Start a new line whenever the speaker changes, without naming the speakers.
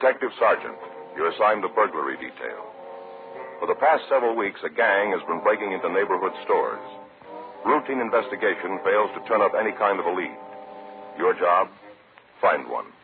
Detective Sergeant, you're assigned the burglary detail. For the past several weeks, a gang has been breaking into neighborhood stores. Routine investigation fails to turn up any kind of a lead. Your job? Find one.